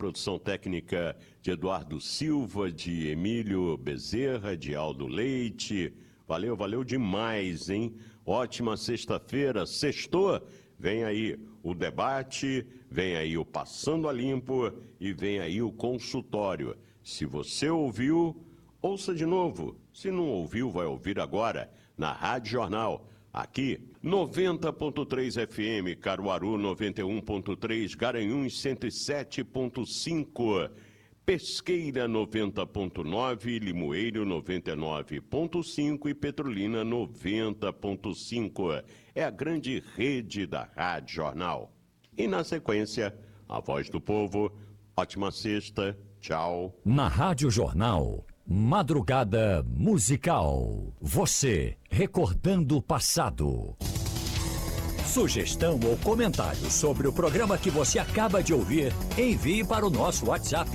produção técnica de Eduardo Silva, de Emílio Bezerra, de Aldo Leite. Valeu demais, hein? Ótima sexta-feira, sextou. Vem aí o debate, vem aí o Passando a Limpo e vem aí o consultório. Se você ouviu, ouça de novo. Se não ouviu, vai ouvir agora na Rádio Jornal. Aqui, 90.3 FM, Caruaru 91.3, Garanhuns 107.5, Pesqueira 90.9, Limoeiro 99.5 e Petrolina 90.5. É a grande rede da Rádio Jornal. E na sequência, a Voz do Povo. Ótima sexta, tchau. Na Rádio Jornal, Madrugada Musical. Você recordando o passado. Sugestão ou comentário sobre o programa que você acaba de ouvir, envie para o nosso WhatsApp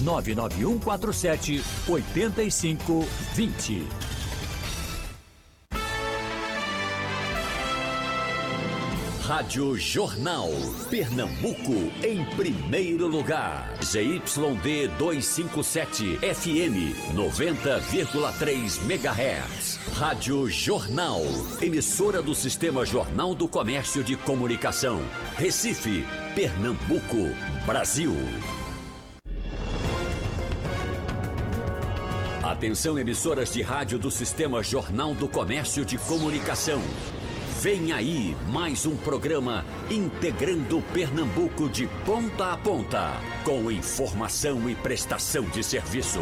99147-8520. Rádio Jornal, Pernambuco, em primeiro lugar. ZYD 257, FM 90,3 MHz. Rádio Jornal, emissora do Sistema Jornal do Comércio de Comunicação. Recife, Pernambuco, Brasil. Atenção, emissoras de rádio do Sistema Jornal do Comércio de Comunicação. Vem aí mais um programa integrando Pernambuco de ponta a ponta, com informação e prestação de serviço.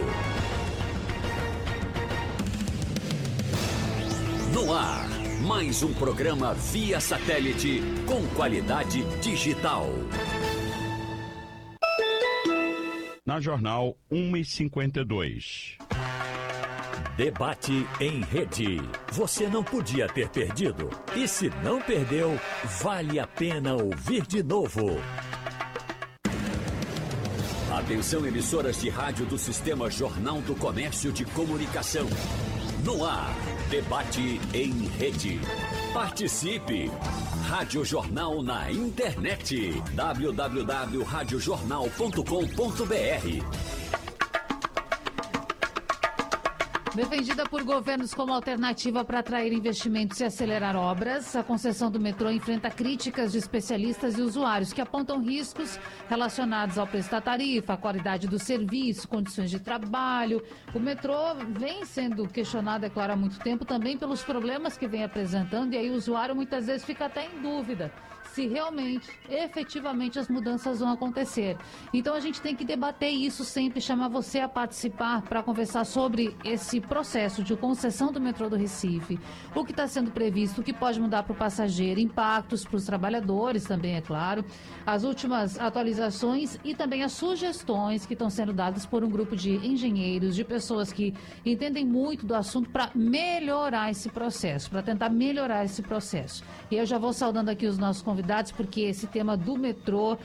No ar, mais um programa via satélite com qualidade digital. Na Jornal 1h52. Debate em rede. Você não podia ter perdido. E se não perdeu, vale a pena ouvir de novo. Atenção, emissoras de rádio do Sistema Jornal do Comércio de Comunicação. No ar, debate em rede. Participe! Rádio Jornal na internet. www.radiojornal.com.br. Defendida por governos como alternativa para atrair investimentos e acelerar obras, a concessão do metrô enfrenta críticas de especialistas e usuários que apontam riscos relacionados ao preço da tarifa, a qualidade do serviço, condições de trabalho. O metrô vem sendo questionado, é claro, há muito tempo, também pelos problemas que vem apresentando, e aí o usuário muitas vezes fica até em dúvida se realmente, efetivamente, as mudanças vão acontecer. Então a gente tem que debater isso sempre, chamar você a participar para conversar sobre esse processo de concessão do metrô do Recife, o que está sendo previsto, o que pode mudar para o passageiro, impactos para os trabalhadores também, é claro, as últimas atualizações e também as sugestões que estão sendo dadas por um grupo de engenheiros, de pessoas que entendem muito do assunto para melhorar esse processo, para tentar melhorar esse processo. E eu já vou saudando aqui os nossos convidados, porque esse tema do metrô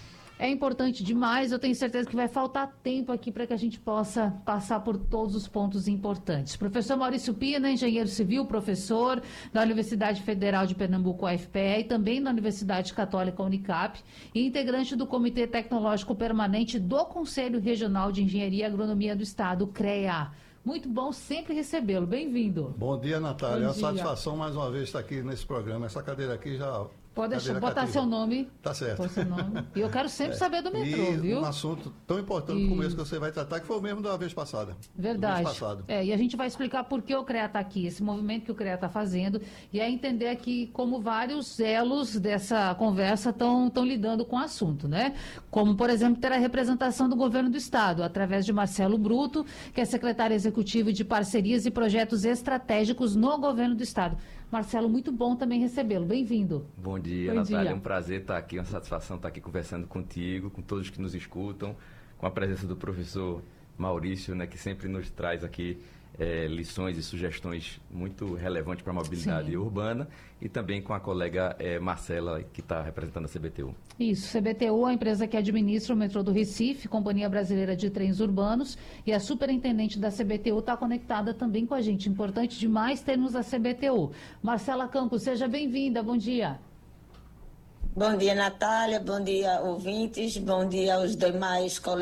é importante demais. Eu tenho certeza que vai faltar tempo aqui para que a gente possa passar por todos os pontos importantes. Professor Maurício Pina, engenheiro civil, professor da Universidade Federal de Pernambuco, UFPE, e também da Universidade Católica Unicap, e integrante do Comitê Tecnológico Permanente do Conselho Regional de Engenharia e Agronomia do Estado, CREA. Muito bom sempre recebê-lo. Bem-vindo. Bom dia, Natália. É uma satisfação mais uma vez estar aqui nesse programa. Essa cadeira aqui já... Pode deixar, botar seu nome. Tá certo. Seu nome. E eu quero sempre saber do metrô, viu? Um assunto tão importante como esse que você vai tratar, que foi o mesmo da vez passada. Verdade. Do mês passado. E a gente vai explicar por que o CREA está aqui, esse movimento que o CREA está fazendo, e é entender aqui como vários elos dessa conversa estão lidando com o assunto, né? Como, por exemplo, ter a representação do governo do Estado, através de Marcelo Bruto, que é secretário executivo de Parcerias e Projetos Estratégicos no governo do Estado. Marcelo, muito bom também recebê-lo. Bem-vindo. Bom dia, Natália. É um prazer estar aqui, uma satisfação estar aqui conversando contigo, com todos que nos escutam, com a presença do professor Maurício, né, que sempre nos traz aqui lições e sugestões muito relevantes para a mobilidade urbana, e também com a colega Marcela, que está representando a CBTU. Isso, CBTU, a empresa que administra o metrô do Recife, Companhia Brasileira de Trens Urbanos, e a superintendente da CBTU está conectada também com a gente. Importante demais termos a CBTU. Marcela Campos, seja bem-vinda, bom dia. Bom dia, Natália, bom dia, ouvintes, bom dia aos demais colegas